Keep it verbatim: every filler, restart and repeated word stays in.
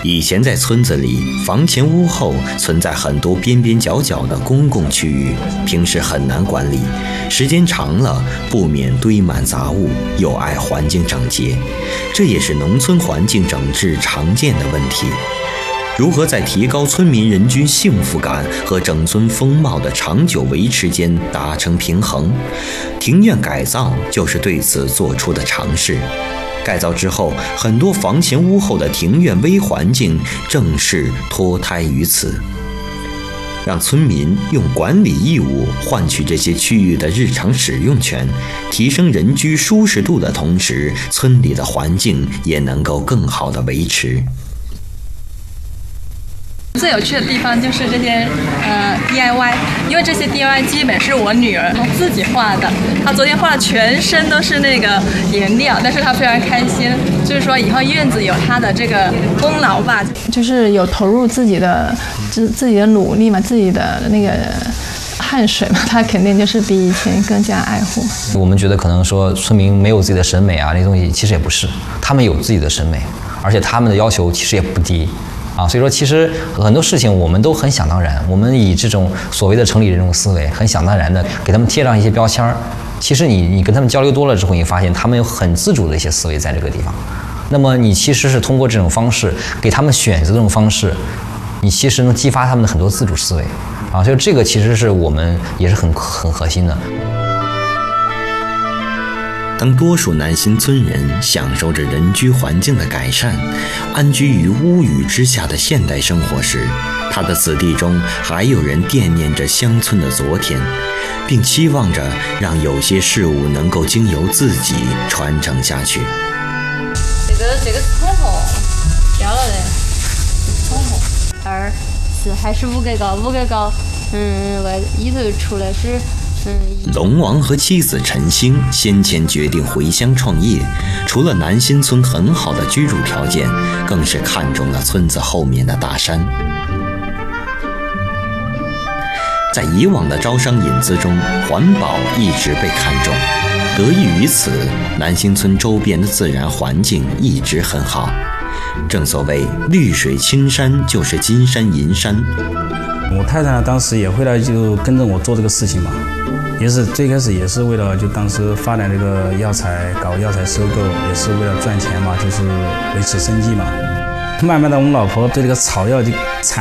以前在村子里，房前屋后存在很多边边角角的公共区域，平时很难管理，时间长了不免堆满杂物，有碍环境整洁。这也是农村环境整治常见的问题。如何在提高村民人均幸福感和整村风貌的长久维持间达成平衡？庭院改造就是对此做出的尝试。改造之后，很多房前屋后的庭院微环境正是脱胎于此。让村民用管理义务换取这些区域的日常使用权，提升人居舒适度的同时，村里的环境也能够更好地维持。 最有趣的地方就是这些呃 D I Y， 因为这些 D I Y 基本是我女儿她自己画的，她昨天画的全身都是那个颜料，但是她非常开心，就是说以后院子有她的这个功劳吧，就是有投入自己的自自己的努力嘛，自己的那个汗水嘛，她肯定就是比以前更加爱护。 我们觉得可能说村民没有自己的审美啊，那些东西其实也不是，他们有自己的审美，而且他们的要求其实也不低。啊，所以说其实很多事情我们都很想当然，我们以这种所谓的城里人这种思维，很想当然的给他们贴上一些标签儿。其实你你跟他们交流多了之后，你发现他们有很自主的一些思维在这个地方。那么你其实是通过这种方式给他们选择这种方式，你其实能激发他们的很多自主思维。啊，所以这个其实是我们也是很很核心的。 当多数南新村人享受着人居环境的改善，安居于屋宇之下的现代生活时，他的子弟中还有人惦念着乡村的昨天，并期望着让有些事物能够经由自己传承下去。 这个这个是通红，掉了的，通红。二是还是五格高，五格高，嗯，外里头出来是。 龙王和妻子陈星先前决定回乡创业，除了南新村很好的居住条件，更是看中了村子后面的大山。在以往的招商引资中，环保一直被看重，得益于此，南新村周边的自然环境一直很好。正所谓绿水青山就是金山银山。 我太太呢，当时也回来就跟着我做这个事情嘛，也是最开始也是为了就当时发展这个药材，搞药材收购，也是为了赚钱嘛，就是维持生计嘛。慢慢的，我们老婆对这个草药就产